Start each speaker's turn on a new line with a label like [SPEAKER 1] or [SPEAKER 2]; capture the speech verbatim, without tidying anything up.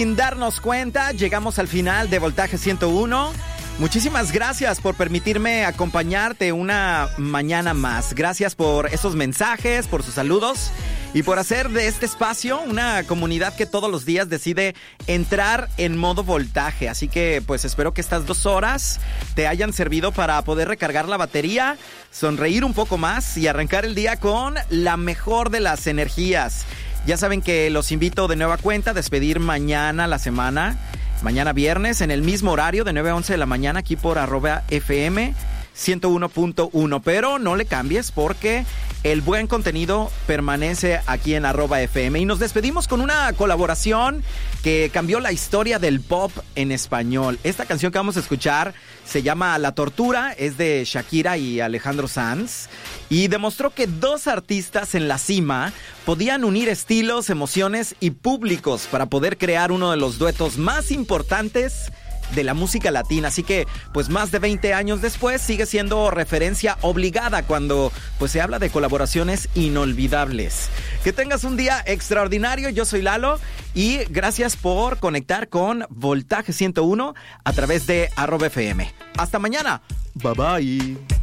[SPEAKER 1] Sin darnos cuenta, llegamos al final de Voltaje ciento uno. Muchísimas gracias por permitirme acompañarte una mañana más. Gracias por esos mensajes, por sus saludos y por hacer de este espacio una comunidad que todos los días decide entrar en modo voltaje. Así que pues espero que estas dos horas te hayan servido para poder recargar la batería, sonreír un poco más y arrancar el día con la mejor de las energías. Ya saben que los invito de nueva cuenta a despedir mañana la semana. Mañana viernes en el mismo horario de nueve a once de la mañana aquí por arroba F M ciento uno punto uno. Pero no le cambies porque el buen contenido permanece aquí en arroba F M. Y nos despedimos con una colaboración que cambió la historia del pop en español. Esta canción que vamos a escuchar se llama La Tortura, es de Shakira y Alejandro Sanz. Y demostró que dos artistas en la cima podían unir estilos, emociones y públicos para poder crear uno de los duetos más importantes de la música latina. Así que, pues más de veinte años después, sigue siendo referencia obligada cuando pues se habla de colaboraciones inolvidables. Que tengas un día extraordinario. Yo soy Lalo y gracias por conectar con Voltaje ciento uno a través de arroba F M. Hasta mañana. Bye bye.